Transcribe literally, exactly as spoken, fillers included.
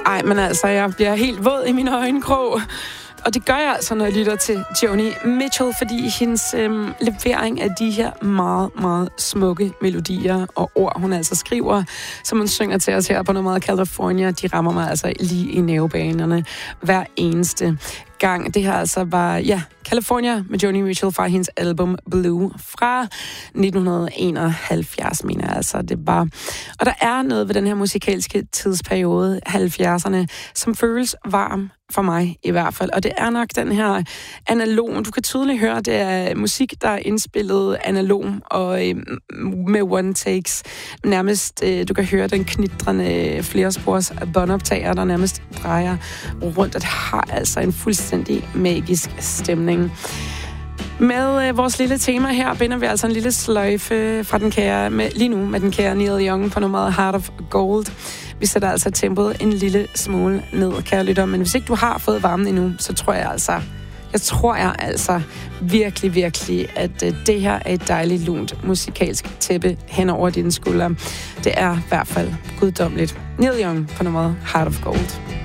Ej, men altså, jeg bliver helt våd i mine øjenkrog. Og det gør jeg altså, når jeg lytter til Joni Mitchell, fordi hendes øhm, levering af de her meget, meget smukke melodier og ord, hun altså skriver, som hun synger til os her på nummeret California, de rammer mig altså lige i nervebanerne hver eneste gang. Det her altså var, ja, California med Joni Mitchell fra hendes album Blue fra nitten enoghalvfjerds, mener jeg altså, det var. Og der er noget ved den her musikalske tidsperiode, halvfjerdserne, som føles varm for mig i hvert fald. Og det er nok den her analog. Du kan tydeligt høre, det er musik, der er indspillet analog og øh, med one takes. Nærmest, øh, du kan høre den knitrende flerspors båndoptager, der nærmest drejer rundt. Og det har altså en fuldstændig magisk stemning. Med øh, vores lille tema her binder vi altså en lille sløjfe fra den kære, med, lige nu med den kære Neil Young på nummeret Heart of Gold. Vi sætter altså tempoet en lille smule ned, kære lytter. Men hvis ikke du har fået varmen endnu, så tror jeg altså, jeg tror jeg altså virkelig, virkelig, at øh, det her er et dejligt, lunt musikalsk tæppe hen over dine skuldre. Det er i hvert fald guddommeligt. Neil Young på nummeret Heart of Gold.